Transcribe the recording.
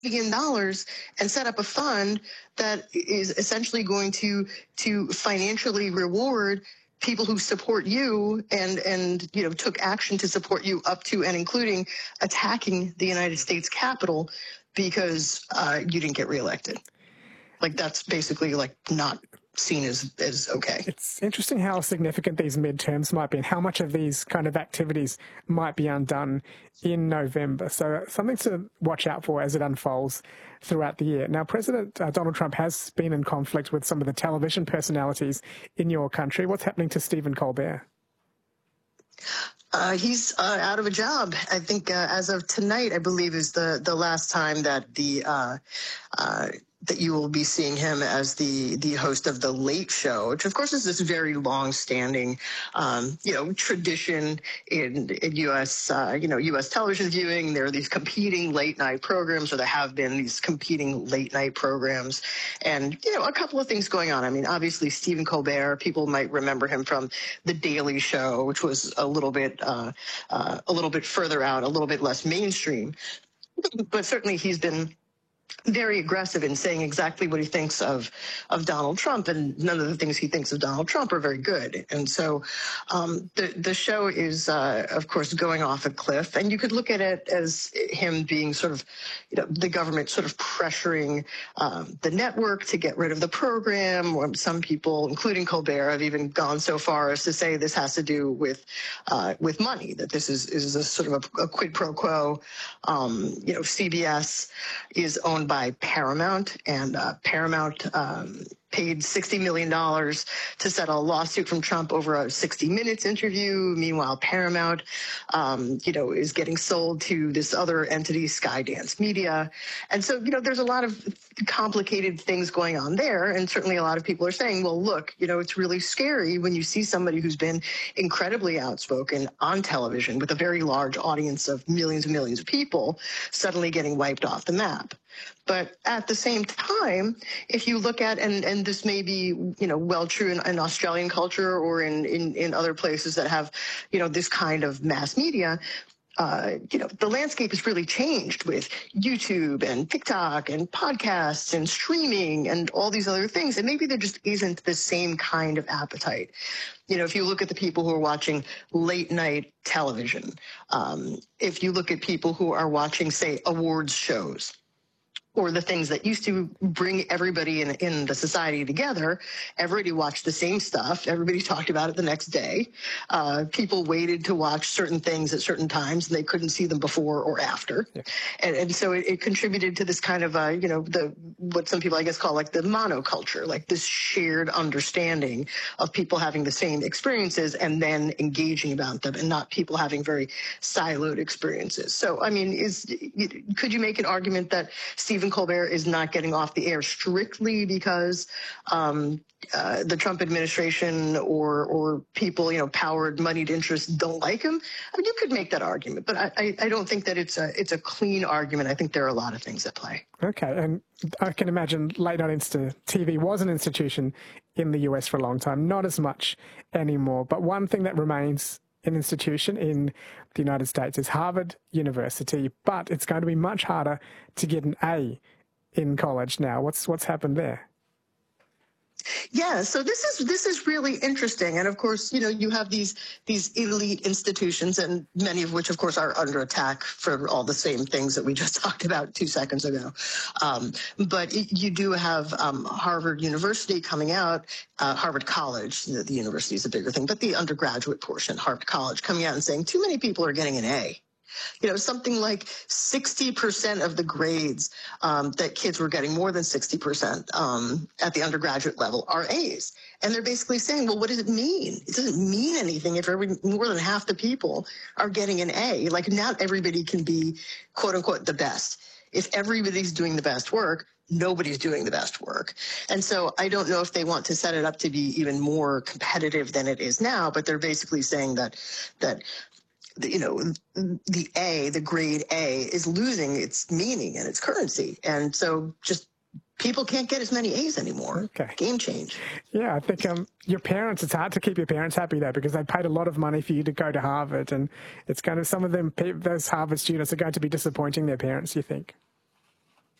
$1 billion and set up a fund that is essentially going to financially reward people who support you and took action to support you up to and including attacking the United States Capitol because you didn't get reelected. Like, that's basically like not seen as okay. It's interesting how significant these midterms might be and how much of these kind of activities might be undone in November. So something to watch out for as it unfolds throughout the year. Now, President Donald Trump has been in conflict with some of the television personalities in your country. What's happening to Stephen Colbert? He's out of a job. I think as of tonight, I believe, is the last time that that you will be seeing him as the host of The Late Show, which of course is this very long-standing, tradition in U.S. U.S. television viewing. There are these competing late-night programs, or there have been these competing late-night programs, and a couple of things going on. I mean, obviously Stephen Colbert, people might remember him from The Daily Show, which was a little bit further out, a little bit less mainstream, but certainly he's been very aggressive in saying exactly what he thinks of Donald Trump, and none of the things he thinks of Donald Trump are very good. And so the show is, of course, going off a cliff. And you could look at it as him being sort of, the government sort of pressuring the network to get rid of the program. Or some people, including Colbert, have even gone so far as to say this has to do with money, that this is a sort of a quid pro quo. CBS is owned by Paramount, and Paramount paid $60 million to settle a lawsuit from Trump over a 60 Minutes interview. Meanwhile, Paramount, is getting sold to this other entity, Skydance Media. And so, there's a lot of complicated things going on there. And certainly a lot of people are saying, well, look, it's really scary when you see somebody who's been incredibly outspoken on television with a very large audience of millions and millions of people suddenly getting wiped off the map. But at the same time, if you look at, and this may be, well true in Australian culture or in other places that have, this kind of mass media, the landscape has really changed with YouTube and TikTok and podcasts and streaming and all these other things. And maybe there just isn't the same kind of appetite. If you look at the people who are watching late night television, if you look at people who are watching, say, awards shows, or the things that used to bring everybody in the society together, everybody watched the same stuff. Everybody talked about it the next day. People waited to watch certain things at certain times, and they couldn't see them before or after. Yeah. And so it contributed to this kind of, what some people, I guess, call like the monoculture, like this shared understanding of people having the same experiences and then engaging about them, and not people having very siloed experiences. So, I mean, could you make an argument that Stephen Colbert is not getting off the air strictly because the Trump administration or people, powered, moneyed interests don't like him? I mean, you could make that argument, but I don't think that it's a clean argument. I think there are a lot of things at play. Okay, and I can imagine late night TV was an institution in the US for a long time, not as much anymore. But one thing that remains an institution in the United States is Harvard University, but it's going to be much harder to get an A in college now. What's happened there? Yeah, so this is really interesting, and of course, you have these elite institutions, and many of which, of course, are under attack for all the same things that we just talked about 2 seconds ago. But you do have Harvard University coming out, Harvard College. The university is a bigger thing, but the undergraduate portion, Harvard College, coming out and saying too many people are getting an A. Something like 60% of the grades that kids were getting, more than 60% at the undergraduate level, are A's. And they're basically saying, well, what does it mean? It doesn't mean anything if more than half the people are getting an A. Like, not everybody can be, quote unquote, the best. If everybody's doing the best work, nobody's doing the best work. And so I don't know if they want to set it up to be even more competitive than it is now, but they're basically saying that the grade A is losing its meaning and its currency. And so just people can't get as many A's anymore. Okay. Game change. Yeah, I think your parents, it's hard to keep your parents happy there because they paid a lot of money for you to go to Harvard. And it's kind of, some of them, those Harvard students are going to be disappointing their parents, you think?